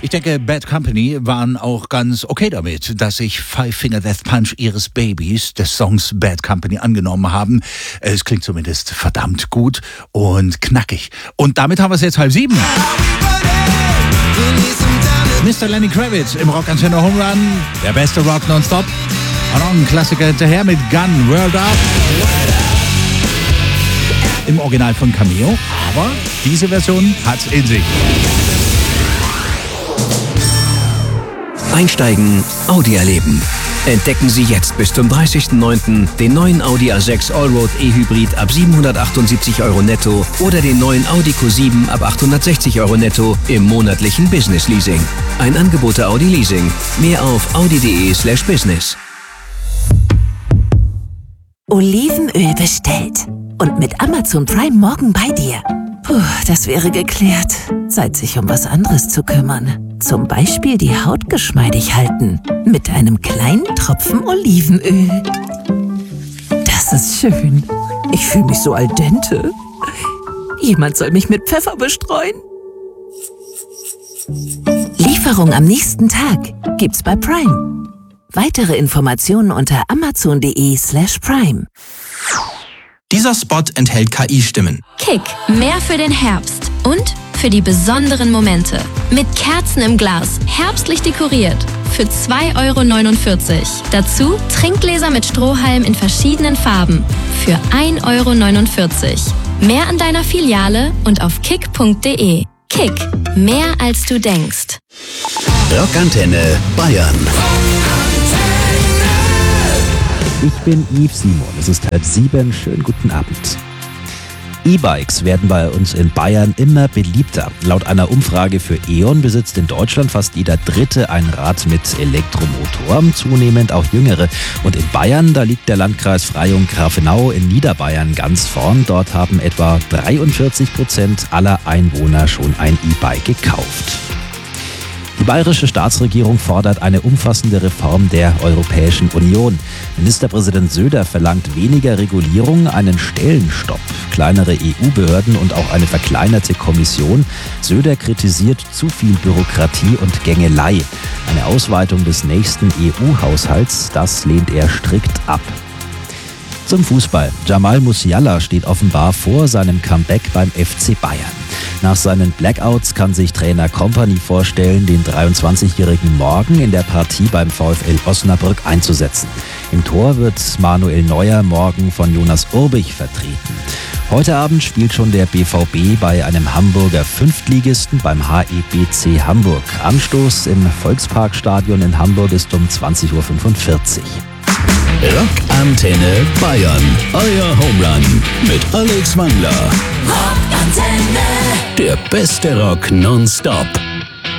Ich denke, Bad Company waren auch ganz okay damit, dass sich Five Finger Death Punch ihres Babys des Songs Bad Company angenommen haben. Es klingt zumindest verdammt gut und knackig. Und damit haben wir es jetzt 6:30. Mr. Lenny Kravitz im Rockantenne Home Run. Der beste Rock nonstop. Und noch ein Klassiker hinterher mit Gun, World Up. Im Original von Cameo. Aber diese Version hat's in sich. Einsteigen, Audi erleben. Entdecken Sie jetzt bis zum 30.09. den neuen Audi A6 Allroad E-Hybrid ab 778 € netto oder den neuen Audi Q7 ab 860 € netto im monatlichen Business Leasing. Ein Angebot der Audi Leasing. Mehr auf audi.de/business. Olivenöl bestellt. Und mit Amazon Prime morgen bei dir. Puh, das wäre geklärt. Zeit, sich um was anderes zu kümmern. Zum Beispiel die Haut geschmeidig halten. Mit einem kleinen Tropfen Olivenöl. Das ist schön. Ich fühle mich so al dente. Jemand soll mich mit Pfeffer bestreuen. Lieferung am nächsten Tag gibt's bei Prime. Weitere Informationen unter amazon.de/prime. Dieser Spot enthält KI-Stimmen. Kick, mehr für den Herbst und für die besonderen Momente. Mit Kerzen im Glas, herbstlich dekoriert. Für 2,49 €. Dazu Trinkgläser mit Strohhalm in verschiedenen Farben. Für 1,49 €. Mehr an deiner Filiale und auf kick.de. Kick, mehr als du denkst. Rockantenne Bayern. Ich bin Yves Simon, es ist 6:30, schönen guten Abend. E-Bikes werden bei uns in Bayern immer beliebter. Laut einer Umfrage für E.ON besitzt in Deutschland fast jeder Dritte ein Rad mit Elektromotor, zunehmend auch Jüngere. Und in Bayern, da liegt der Landkreis Freyung-Grafenau in Niederbayern ganz vorn. Dort haben etwa 43% aller Einwohner schon ein E-Bike gekauft. Die bayerische Staatsregierung fordert eine umfassende Reform der Europäischen Union. Ministerpräsident Söder verlangt weniger Regulierung, einen Stellenstopp, kleinere EU-Behörden und auch eine verkleinerte Kommission. Söder kritisiert zu viel Bürokratie und Gängelei. Eine Ausweitung des nächsten EU-Haushalts, das lehnt er strikt ab. Zum Fußball. Jamal Musiala steht offenbar vor seinem Comeback beim FC Bayern. Nach seinen Blackouts kann sich Trainer Kompany vorstellen, den 23-Jährigen morgen in der Partie beim VfL Osnabrück einzusetzen. Im Tor wird Manuel Neuer morgen von Jonas Urbich vertreten. Heute Abend spielt schon der BVB bei einem Hamburger Fünftligisten beim HEBC Hamburg. Anstoß im Volksparkstadion in Hamburg ist um 20:45 Uhr. Rockantenne Bayern. Euer Homerun mit Alex Wangler. Rockantenne. Der beste Rock nonstop.